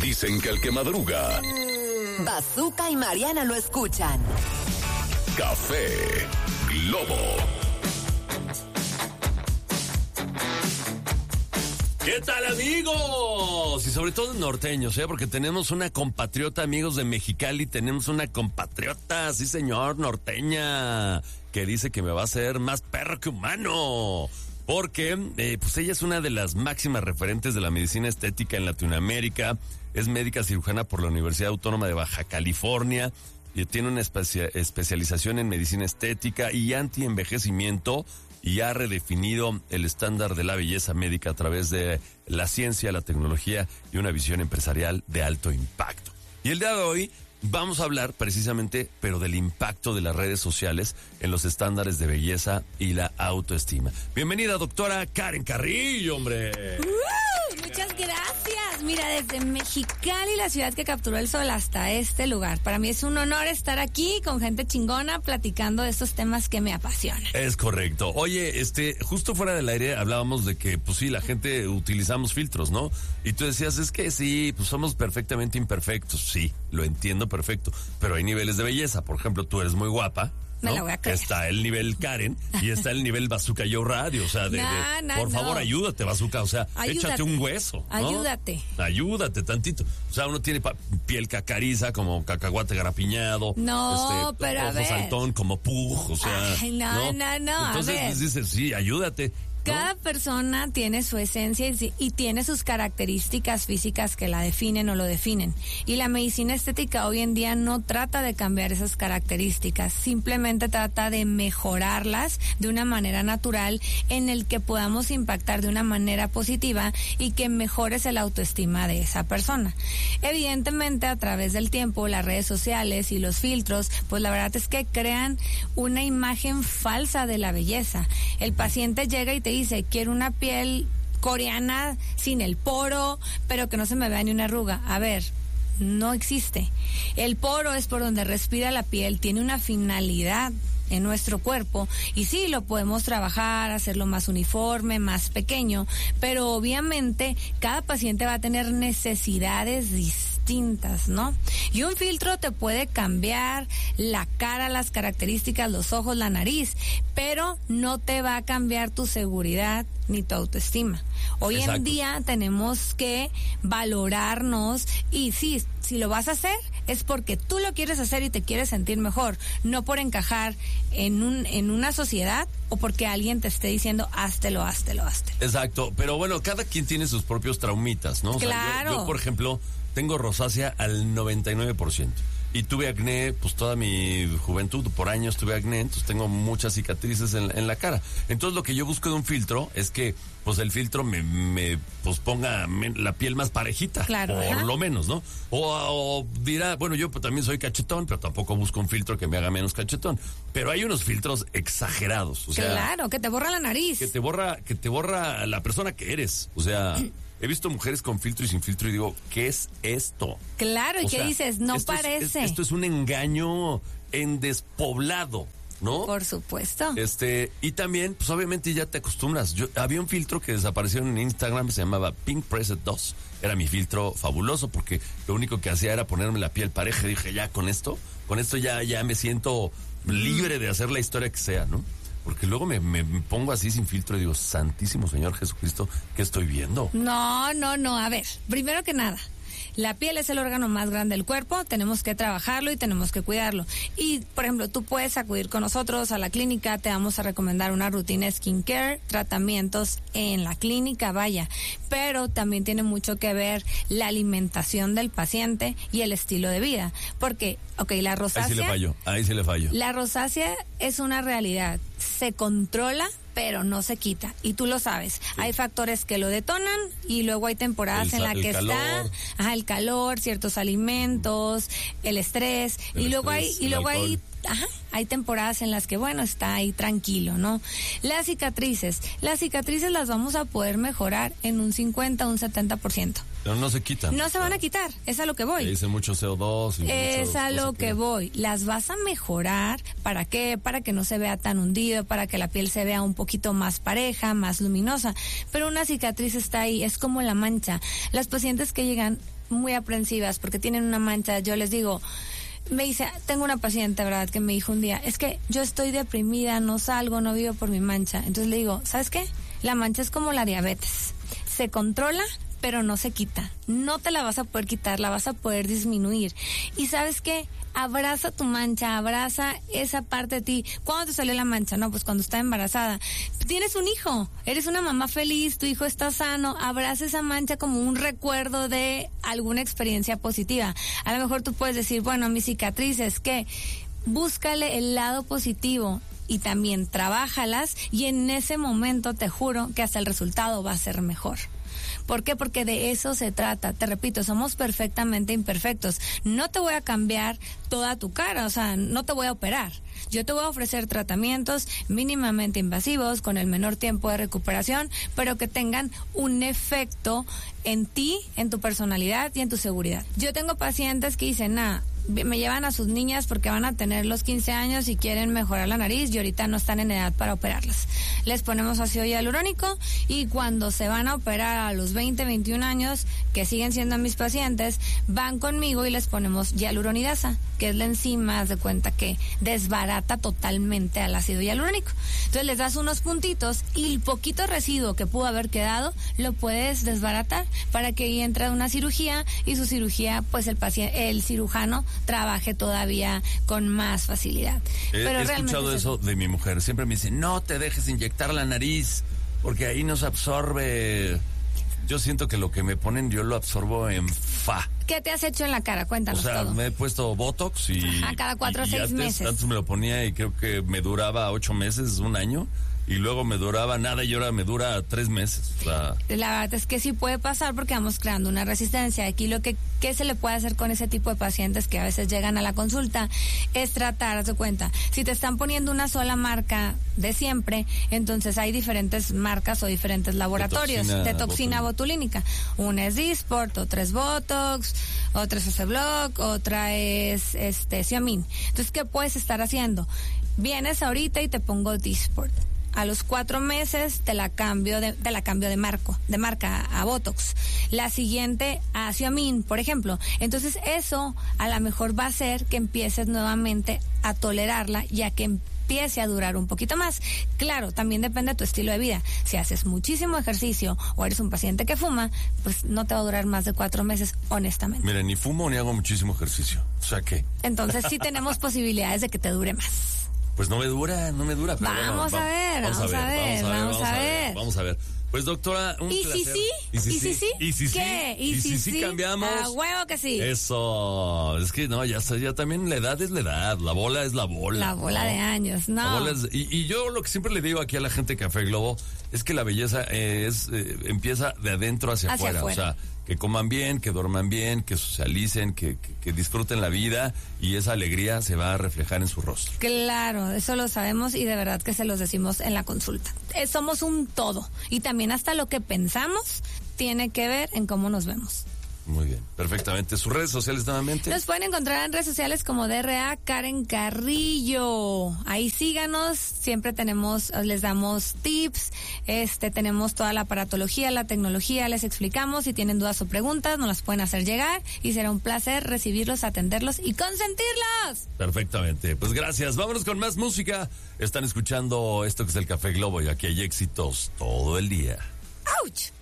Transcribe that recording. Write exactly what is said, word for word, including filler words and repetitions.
Dicen que el que madruga... Bazooka y Mariana lo escuchan. Café Globo. ¿Qué tal, amigos? Y sobre todo norteños, ¿eh? Porque tenemos una compatriota, amigos de Mexicali, tenemos una compatriota, sí señor, norteña, que dice que me va a hacer más perro que humano. Porque, eh, pues ella es una de las máximas referentes de la medicina estética en Latinoamérica, es médica cirujana por la Universidad Autónoma de Baja California, y tiene una especia- especialización en medicina estética y antienvejecimiento, y ha redefinido el estándar de la belleza médica a través de la ciencia, la tecnología y una visión empresarial de alto impacto. Y el día de hoy vamos a hablar precisamente, pero del impacto de las redes sociales en los estándares de belleza y la autoestima. Bienvenida, doctora Karen Carrillo, hombre. Uh, muchas gracias. Mira, desde Mexicali, la ciudad que capturó el sol, hasta este lugar. Para mí es un honor estar aquí con gente chingona platicando de estos temas que me apasionan. Es correcto. Oye, este, justo fuera del aire hablábamos de que, pues sí, la gente utilizamos filtros, ¿no? Y tú decías, es que sí, pues somos perfectamente imperfectos. Sí, lo entiendo perfecto. Pero hay niveles de belleza. Por ejemplo, tú eres muy guapa. ¿no? Me la voy a creer. Está el nivel Karen y está el nivel Bazooka Yo Radio, o sea, de, nah, de nah, por favor, no. ayúdate, Bazooka, o sea, Ayúdate. échate un hueso, ¿no? Ayúdate. Ayúdate tantito. O sea, uno tiene pa- piel cacariza como cacahuate garapiñado. No, este, pero a ojo ver. saltón como pug, o sea. Ay, no, no, no, a Entonces ver. pues, dices, sí, ayúdate. ¿no? Cada persona tiene su esencia y, y tiene sus características físicas que la definen o lo definen. Y la medicina estética hoy en día no trata de cambiar esas características, simplemente trata de mejorarlas de una manera natural en el que podamos impactar de una manera positiva y que mejores el autoestima de esa persona. Evidentemente, a través del tiempo, las redes sociales y los filtros, pues la verdad es que crean una imagen falsa de la belleza. El paciente llega y te dice, quiero una piel coreana sin el poro, pero que no se me vea ni una arruga. A ver, no existe. El poro es por donde respira la piel, tiene una finalidad en nuestro cuerpo y sí, lo podemos trabajar, hacerlo más uniforme, más pequeño, pero obviamente cada paciente va a tener necesidades distintas, ¿no? Y un filtro te puede cambiar la cara, las características, los ojos, la nariz, pero no te va a cambiar tu seguridad ni tu autoestima. Hoy Exacto. en día tenemos que valorarnos y sí, si lo vas a hacer es porque tú lo quieres hacer y te quieres sentir mejor, no por encajar en un en una sociedad o porque alguien te esté diciendo háztelo, háztelo, háztelo. Exacto, pero bueno, cada quien tiene sus propios traumitas, ¿no? O sea, Claro. yo, yo, por ejemplo, tengo rosácea al noventa y nueve por ciento. Y tuve acné, pues toda mi juventud, por años tuve acné, entonces tengo muchas cicatrices en, en la cara. Entonces lo que yo busco de un filtro es que, pues el filtro me, me pues ponga me- la piel más parejita, Claro, por ajá. lo menos, ¿no? O, o dirá, bueno, yo pues, también soy cachetón, pero tampoco busco un filtro que me haga menos cachetón. Pero hay unos filtros exagerados, o sea, Claro, que te borra la nariz. que te borra, que te borra la persona que eres, o sea. He visto mujeres con filtro y sin filtro y digo, ¿qué es esto? Claro, ¿y O qué sea, dices? No esto es- parece. es- esto es un engaño en despoblado, ¿no? Por supuesto. Este, y también, pues obviamente ya te acostumbras. Yo, había un filtro que desapareció en Instagram, se llamaba Pink Preset dos. Era mi filtro fabuloso porque lo único que hacía era ponerme la piel pareja. Y dije, ya con esto, con esto ya, ya me siento libre de hacer la historia que sea, ¿no? Porque luego me, me pongo así sin filtro y digo, Santísimo Señor Jesucristo, ¿qué estoy viendo? No, no, no. A ver, primero que nada, la piel es el órgano más grande del cuerpo, tenemos que trabajarlo y tenemos que cuidarlo. Y, por ejemplo, tú puedes acudir con nosotros a la clínica, te vamos a recomendar una rutina skincare, tratamientos en la clínica, vaya. Pero también tiene mucho que ver la alimentación del paciente y el estilo de vida. Porque, ok, la Ahí rosácea... sí le fallo, ahí sí le fallo. La rosácea es una realidad. Se controla, pero no se quita. Y tú lo sabes. Hay factores que lo detonan y luego hay temporadas El en sa- la el que calor. está ajá, el calor, ciertos alimentos, el estrés. El y luego estrés, hay y el luego hay alcohol. ajá, hay temporadas en las que, bueno, está ahí tranquilo, ¿no? Las cicatrices, las cicatrices las vamos a poder mejorar en un cincuenta, un setenta por ciento. Pero no se quitan. No se van a quitar, es a lo que voy. Le dicen mucho C O dos. Y es mucho, a lo no sé que qué. voy. Las vas a mejorar. ¿Para qué? Para que no se vea tan hundido, para que la piel se vea un poquito más pareja, más luminosa. Pero una cicatriz está ahí, es como la mancha. Las pacientes que llegan muy aprensivas porque tienen una mancha, yo les digo... Me dice, tengo una paciente, ¿verdad?, que me dijo un día, es que yo estoy deprimida, no salgo, no vivo por mi mancha. Entonces le digo, ¿sabes qué? La mancha es como la diabetes. Se controla, pero no se quita. No te la vas a poder quitar, la vas a poder disminuir. ¿Y sabes qué? Abraza tu mancha, abraza esa parte de ti. ¿Cuándo te salió la mancha? No, pues cuando está embarazada. Tienes un hijo, eres una mamá feliz, tu hijo está sano, abraza esa mancha como un recuerdo de alguna experiencia positiva. A lo mejor tú puedes decir, bueno, mis cicatrices, ¿qué? Búscale el lado positivo y también trabájalas y en ese momento te juro que hasta el resultado va a ser mejor. ¿Por qué? Porque de eso se trata. Te repito, somos perfectamente imperfectos. No te voy a cambiar toda tu cara, o sea, no te voy a operar. Yo te voy a ofrecer tratamientos mínimamente invasivos con el menor tiempo de recuperación, pero que tengan un efecto en ti, en tu personalidad y en tu seguridad. Yo tengo pacientes que dicen, nada, me llevan a sus niñas porque van a tener los quince años y quieren mejorar la nariz y ahorita no están en edad para operarlas. Les ponemos ácido hialurónico y cuando se van a operar a los veinte, veintiún años, que siguen siendo mis pacientes, van conmigo y les ponemos hialuronidasa, que es la enzima, haz de cuenta que desbarata totalmente al ácido hialurónico. Entonces les das unos puntitos y el poquito residuo que pudo haber quedado lo puedes desbaratar para que ahí entre una cirugía y su cirugía, pues el paciente, el cirujano trabaje todavía con más facilidad. He, Pero he escuchado es eso de mi mujer. Siempre me dice, no te dejes inyectar la nariz porque ahí nos absorbe. Yo siento que lo que me ponen yo lo absorbo en fa. ¿Qué te has hecho en la cara? Cuéntanos O sea, todo. me he puesto Botox y... Ajá, cada cuatro o y seis antes, meses. Antes me lo ponía y creo que me duraba ocho meses, un año. Y luego me duraba nada y ahora me dura tres meses. O sea, la verdad es que sí puede pasar porque vamos creando una resistencia. Aquí lo que, que se le puede hacer con ese tipo de pacientes que a veces llegan a la consulta es tratar, haz de cuenta, si te están poniendo una sola marca de siempre, entonces hay diferentes marcas o diferentes laboratorios De toxina de toxina botulínica. Una es Dysport, otra es Botox, otra es Oceblock, otra es este Xiamin. Entonces, ¿qué puedes estar haciendo? Vienes ahorita y te pongo Dysport. A los cuatro meses te la cambio de, te la cambio de marco, de marca a Botox. La siguiente a Xiamin, por ejemplo. Entonces eso a lo mejor va a hacer que empieces nuevamente a tolerarla y a que empiece a durar un poquito más. Claro, también depende de tu estilo de vida. Si haces muchísimo ejercicio o eres un paciente que fuma, pues no te va a durar más de cuatro meses, honestamente. mira, ni fumo ni hago muchísimo ejercicio. O sea que... Entonces sí tenemos posibilidades de que te dure más. Pues no me dura, no me dura. Pero Vamos bueno, a ver, vamos a ver, vamos a ver. Vamos a ver. Pues doctora, un ¿Y placer. si sí? ¿Y si ¿Y si sí? ¿Y si sí? ¿Qué? ¿Y si sí? cambiamos? A huevo que sí. Eso. Es que no, ya, está, ya también la edad es la edad. La bola es la bola. La bola ¿no? de años, no. La bola es- y, y yo lo que siempre le digo aquí a la gente de Café Globo es que la belleza eh, es eh, empieza de adentro hacia, Hacia afuera. afuera. O sea, que coman bien, que duerman bien, que socialicen, que, que, que disfruten la vida y esa alegría se va a reflejar en su rostro. Claro, eso lo sabemos y de verdad que se los decimos en la consulta. Eh, somos un todo y también hasta lo que pensamos tiene que ver en cómo nos vemos. Muy bien, perfectamente. ¿Sus redes sociales nuevamente? Nos pueden encontrar en redes sociales como D R A Karen Carrillo. Ahí síganos, siempre tenemos, les damos tips, este, tenemos toda la aparatología, la tecnología, les explicamos. Si tienen dudas o preguntas, nos las pueden hacer llegar y será un placer recibirlos, atenderlos y consentirlos. Perfectamente. Pues gracias. Vámonos con más música. Están escuchando esto que es el Café Globo y aquí hay éxitos todo el día. ¡Auch!